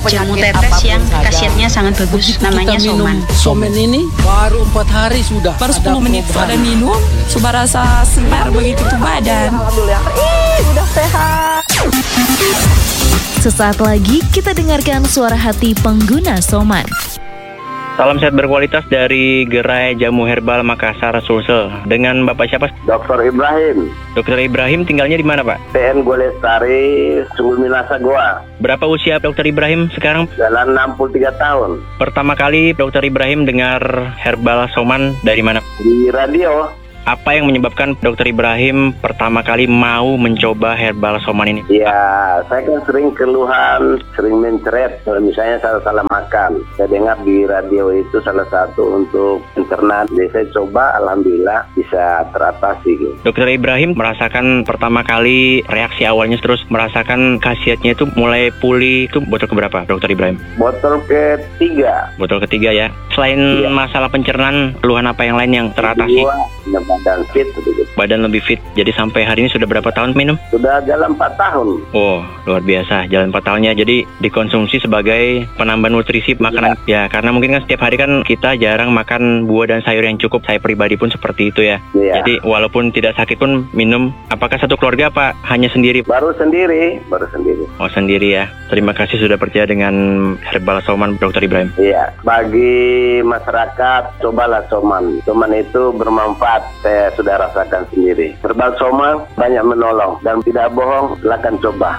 jamu tetes yang khasiatnya sangat bagus, namanya Soman. Soman ini baru 4 hari sudah. Baru 10 menit pada minum, sudah rasa segar begitu tuh badan. Alhamdulillah, udah sehat. Sesaat lagi kita dengarkan suara hati pengguna Soman. Salam sehat berkualitas dari Gerai Jamu Herbal Makassar, Sulsel. Dengan Bapak siapa? Dr. Ibrahim. Dr. Ibrahim tinggalnya di mana, Pak? PN Golestari, Sungguh Minasa, Goa. Berapa usia Dr. Ibrahim sekarang? Jalan 63 tahun. Pertama kali Dr. Ibrahim dengar Herbal Soman dari mana? Di radio. Apa yang menyebabkan Dr. Ibrahim pertama kali mau mencoba Herbal Soman ini? Ya, saya kan sering keluhan, sering mencret. Misalnya salah makan. Saya dengar di radio itu salah satu untuk internet. Jadi saya coba, alhamdulillah bisa teratasi. Gitu. Dr. Ibrahim merasakan pertama kali reaksi awalnya, terus merasakan khasiatnya itu mulai pulih. Itu botol keberapa, Dr. Ibrahim? Botol ketiga. Botol ketiga ya. Selain masalah pencernaan, keluhan apa yang lain yang teratasi? Badan fit. Badan lebih fit. Jadi sampai hari ini sudah berapa tahun minum? Sudah jalan 4 tahun. Oh, luar biasa. Jalan 4 tahunnya. Jadi dikonsumsi sebagai penambah nutrisi makanan. Ya, karena mungkin kan setiap hari kan kita jarang makan buah dan sayur yang cukup. Saya pribadi pun seperti itu ya. Jadi walaupun tidak sakit pun minum. Apakah satu keluarga apa hanya sendiri? Baru sendiri. Oh, sendiri ya. Terima kasih sudah percaya dengan Herbal Soman, Dr. Ibrahim. Iya, bagi masyarakat cobalah Soman. Soman itu bermanfaat. Saya sudah rasakan sendiri. Herbal Soman banyak menolong dan tidak bohong, silakan coba.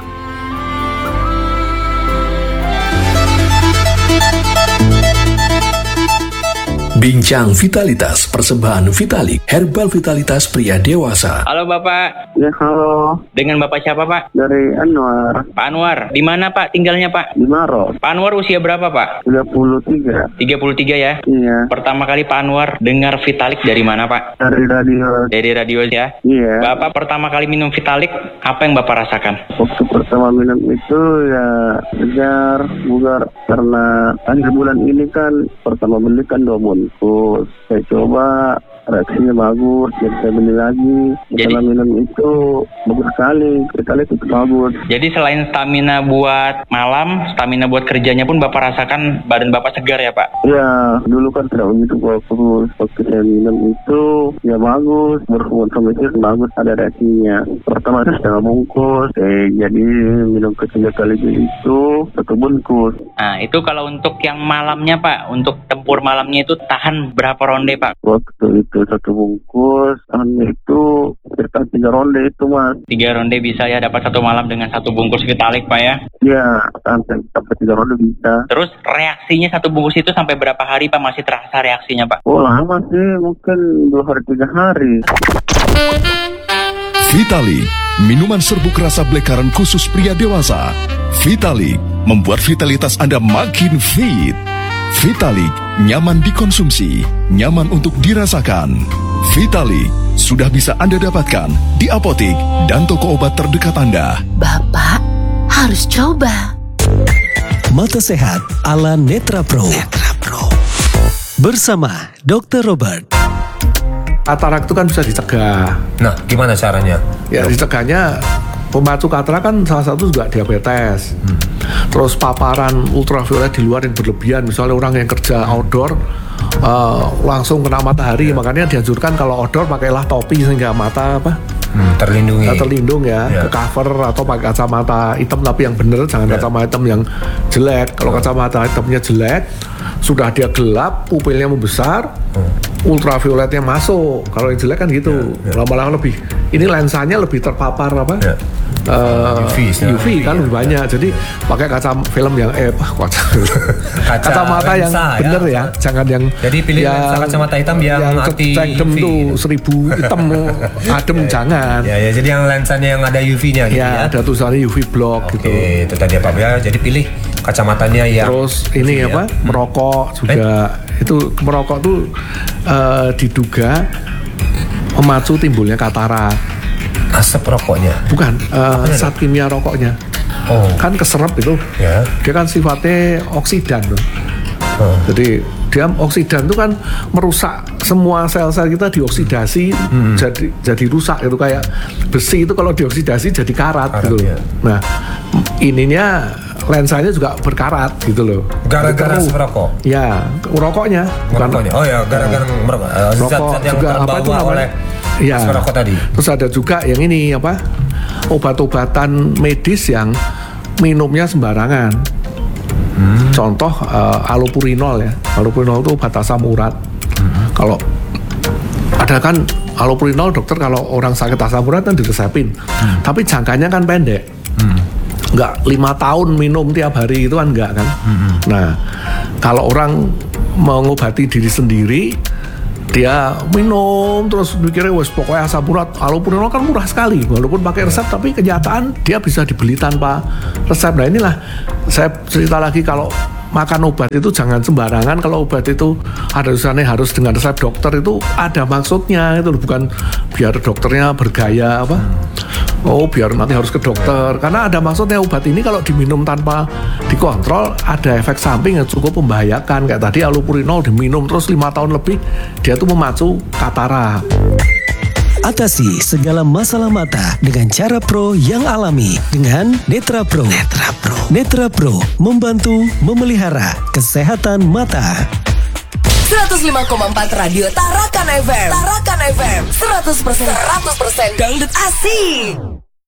Bincang Vitalitas, persembahan Vitalik, Herbal Vitalitas pria dewasa. Halo Bapak. Ya, halo. Dengan Bapak siapa Pak? Dari Anwar. Pak Anwar. Di mana Pak tinggalnya Pak? Di Maros. Pak Anwar usia berapa Pak? 33. 33 ya? Iya. Pertama kali Pak Anwar dengar Vitalik dari mana Pak? Dari radio. Dari radio ya? Iya. Bapak pertama kali minum Vitalik, apa yang Bapak rasakan? Waktu pertama minum itu ya segar, bugar. Karena akhir bulan ini kan pertama beli kan 2 bungkus. Saya coba, reaksinya bagus, jadi saya beli lagi. Setelah minum itu bagus sekali, itu bagus. Jadi selain stamina buat malam, stamina buat kerjanya pun Bapak rasakan badan Bapak segar ya Pak? Ya, dulu kan tidak begitu bagus. Waktu saya minum itu ya bagus, berhubungan sama itu bagus, ada reaksinya. Pertama itu setengah bungkus, jadi minum ketiga kali itu 1 bungkus. Nah itu kalau untuk yang malamnya Pak, untuk tempur malamnya itu tahan berapa ronde Pak? Waktu itu 1 bungkus, itu sekitar 3 ronde itu Mas. 3 ronde bisa ya, dapat 1 malam dengan 1 bungkus Vitalik Pak ya? Iya, sampai 3 ronde bisa. Terus reaksinya 1 bungkus itu sampai berapa hari Pak masih terasa reaksinya Pak? Oh lama sih, mungkin 2 hari 3 hari. Vitalik, minuman serbuk rasa black-currant khusus pria dewasa. Vitalik membuat vitalitas Anda makin fit. Vitalik nyaman dikonsumsi, nyaman untuk dirasakan. Vitalik sudah bisa Anda dapatkan di apotik dan toko obat terdekat Anda. Bapak harus coba. Mata Sehat ala Netra Pro. Bersama Dr. Robert. Katarak itu kan bisa dicegah. Nah, gimana caranya? Ya, dicegahnya pemacu katarak kan salah satu juga diabetes. Terus paparan ultraviolet di luar yang berlebihan, misalnya orang yang kerja outdoor langsung kena matahari, makanya dianjurkan kalau outdoor pakailah topi sehingga mata terlindung ya, ke cover atau pakai kacamata hitam tapi yang bener, jangan kacamata hitam yang jelek. Kalau kacamata hitamnya jelek, sudah dia gelap, pupilnya membesar, ultravioletnya masuk. Kalau yang jelek kan gitu, lama-lama lebih, ini lensanya lebih terpapar UV kan lebih banyak. Jadi pakai kacamata yang kacamata yang bener ya, jangan yang jadi pilih kacamata hitam yang anti UV tuh 1000 hitam adem jangan. Ya, jadi yang lensanya yang ada UV-nya gitu ya. Ada tulisannya UV block gitu. Oke, itu tadi Pak ya. Jadi pilih kacamatanya yang terus ini merokok juga. Itu merokok tuh diduga memacu timbulnya katarak. Asap rokoknya? Bukan, zat kimia rokoknya. Kan keserap itu. Dia kan sifatnya oksidan loh. Jadi dia oksidan itu kan merusak semua sel-sel kita, dioksidasi jadi rusak itu, kayak besi itu kalau dioksidasi jadi karat gitu. Nah, ininya lensanya juga berkarat gitu loh. Gara-gara merokok? Ya, rokoknya. Oh ya, gara-gara merokok. Rokok yang juga apa itu namanya? Oleh ya. merokok tadi. Terus ada juga yang ini apa? Obat-obatan medis yang minumnya sembarangan. Contoh allopurinol ya. Allopurinol itu obat asam urat. Kalau ada kan allopurinol dokter kalau orang sakit asam urat kan diresepin. Tapi jangkanya kan pendek. Enggak 5 tahun minum tiap hari itu kan enggak kan. Nah, kalau orang mengobati diri sendiri, dia minum terus mikirnya wes pokoknya asam urat, allopurinol kan murah sekali walaupun pakai resep, tapi kenyataan dia bisa dibeli tanpa resep. Nah inilah saya cerita lagi, kalau makan obat itu jangan sembarangan. Kalau obat itu ada tulisannya harus dengan resep dokter, itu ada maksudnya, itu bukan biar dokternya bergaya apa. Oh biar nanti harus ke dokter, karena ada maksudnya. Obat ini kalau diminum tanpa dikontrol ada efek samping yang cukup membahayakan. Kayak tadi allopurinol diminum terus 5 tahun lebih, dia tuh memacu katarak. Atasi segala masalah mata dengan cara pro yang alami dengan Netra Pro. Netra Pro membantu memelihara kesehatan mata. 105,4 Radio Tarakan FM. 100% dangdut asik.